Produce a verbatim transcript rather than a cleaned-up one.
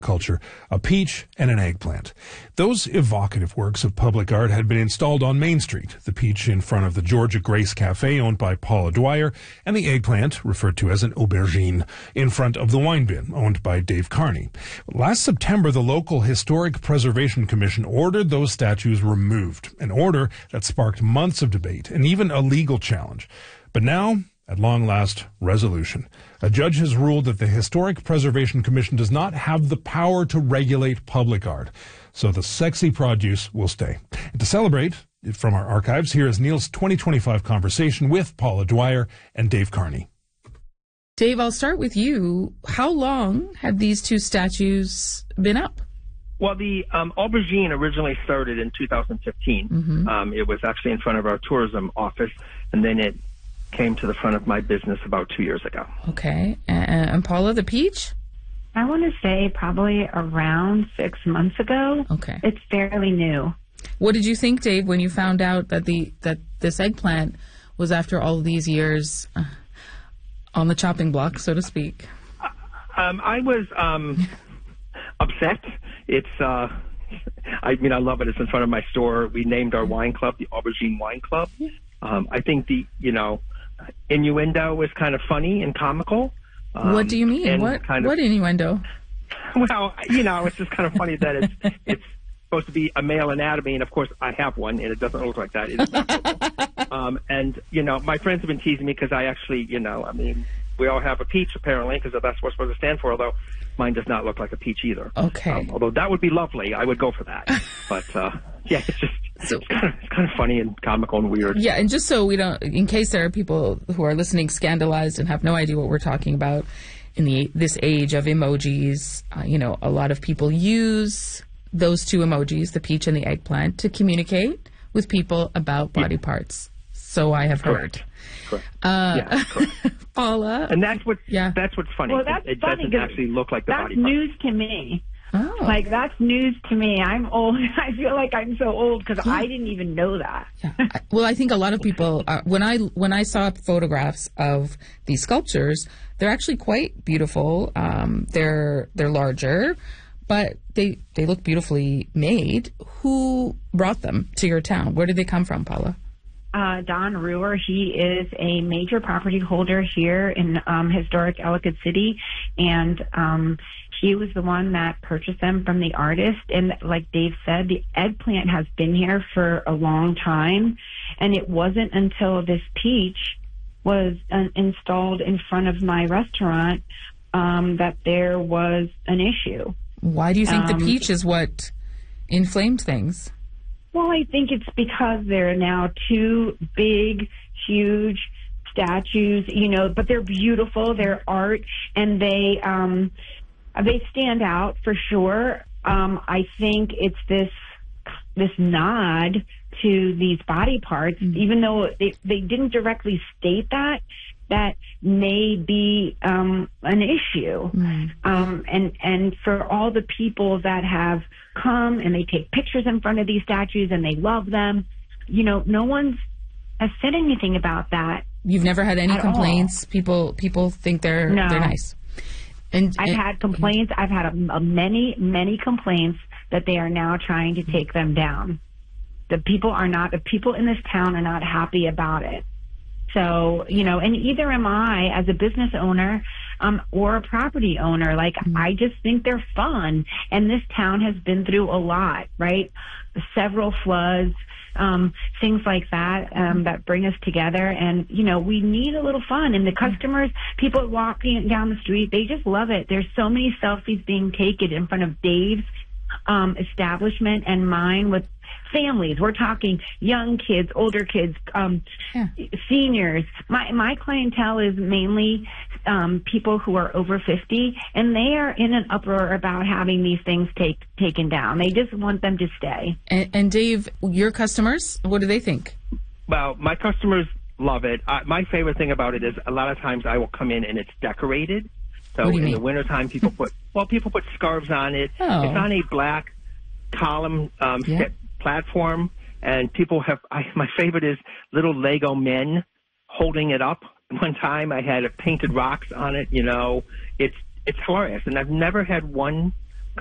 culture, a peach and an eggplant. Those evocative works of public art had been installed on Main Street, the peach in front of the Georgia Grace Cafe owned by Paula Dwyer, and the eggplant, referred to as an aubergine, in front of the wine bin owned by Dave Carney. Last September, the local Historic Preservation Commission ordered those statues removed, an order that sparked months of debate and even a legal challenge. But now, at long last, resolution. A judge has ruled that the Historic Preservation Commission does not have the power to regulate public art, so the sexy produce will stay. And to celebrate, from our archives, here is Neil's twenty twenty-five conversation with Paula Dwyer and Dave Carney. Dave, I'll start with you. How long have these two statues been up? Well, the um, aubergine originally started in two thousand fifteen. Mm-hmm. Um, it was actually in front of our tourism office, and then it came to the front of my business about two years ago. Okay. And, and Paula, the peach? I want to say probably around six months ago. Okay. It's fairly new. What did you think, Dave, when you found out that the that this eggplant was, after all of these years, uh, on the chopping block, so to speak? Uh, um, I was um, upset. It's, uh, I mean, I love it. It's in front of my store. We named our wine club the Aubergine Wine Club. Um, I think the, you know, innuendo was kind of funny and comical. Um, what do you mean? What kind of, what innuendo? Well, you know, it's just kind of funny that it's it's supposed to be a male anatomy, and of course I have one, and it doesn't look like that. It is not um, and, you know, my friends have been teasing me because I actually, you know, I mean, we all have a peach, apparently, because that's what it's supposed to stand for, although mine does not look like a peach either. Okay. Um, although that would be lovely. I would go for that. But, uh, yeah, it's just... So, it's, kind of, it's kind of funny and comical and weird. Yeah, and just so we don't, in case there are people who are listening scandalized and have no idea what we're talking about, in the this age of emojis, uh, you know, a lot of people use those two emojis, the peach and the eggplant, to communicate with people about body yeah. parts. So I have correct. heard. Correct. Uh, yeah, correct. Paula. And that's what, yeah. that's what's funny. Well, that's it, it funny doesn't actually look like the that's body part. That's news to me. Oh. Like, that's news to me. I'm old. I feel like I'm so old because yeah. I didn't even know that. Yeah. Well, I think a lot of people, uh, when I when I saw photographs of these sculptures, they're actually quite beautiful. Um, they're they're larger, but they they look beautifully made. Who brought them to your town? Where did they come from, Paula? Uh, Don Ruhr, he is a major property holder here in um, historic Ellicott City, and um, he was the one that purchased them from the artist. And like Dave said, the eggplant has been here for a long time, and it wasn't until this peach was uh, installed in front of my restaurant um, that there was an issue. Why do you think um, the peach is what inflamed things? Well, I think it's because there are now two big, huge statues, you know, but they're beautiful, they're art, and they um, they stand out for sure. Um, I think it's this this nod to these body parts, mm-hmm. even though they, they didn't directly state that, that may be um, an issue. Mm-hmm. Um, and, and for all the people that have come and they take pictures in front of these statues and they love them, you know, no one's has said anything about that. You've never had any complaints? All. People people think they're no. they're nice. And I've and, had complaints. I've had a, a many, many complaints that they are now trying to take them down. The people are not, the people in this town are not happy about it. So, you know, and either am I as a business owner um, or a property owner. Like, mm-hmm. I just think they're fun. And this town has been through a lot, right? Several floods, um, things like that, um, that bring us together. And, you know, we need a little fun. And the customers, people walking down the street, they just love it. There's so many selfies being taken in front of Dave's um, establishment and mine with families. We're talking young kids, older kids, um, yeah. seniors. My my clientele is mainly um, people who are over fifty, and they are in an uproar about having these things take taken down. They just want them to stay. And, and Dave, your customers, what do they think? Well, my customers love it. Uh, my favorite thing about it is a lot of times I will come in and it's decorated. So in mean? the wintertime, people put well, people put scarves on it. Oh. It's on a black column um, yeah. set platform, and people have. I, my favorite is little Lego men holding it up. One time, I had painted rocks on it. You know, it's it's hilarious, and I've never had one